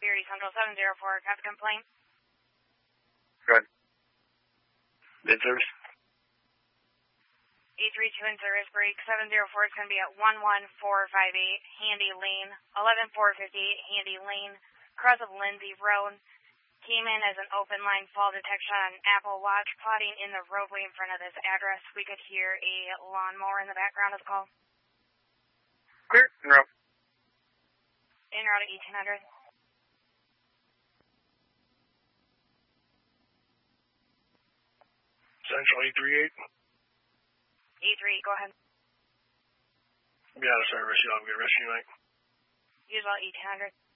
Security Central 704, got the complaint? Good. Mid service? E32 in service, break 704 is going to be at 11458 Handy Lane, 11458 Handy Lane, cross of Lindsay Road. Came in as an open line fall detection on Apple Watch, plotting in the roadway in front of this address. We could hear a lawnmower in the background of the call. Clear. En route. En route at 1800. Central 838. 83, go ahead. Be out of service. You'll have to get rescue, mate. Use about 1800.